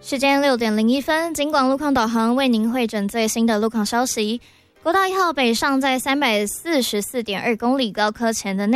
时间6:01，警广路况导航为您汇整最新的路况消息。国道1号北上在344.2公里高科前的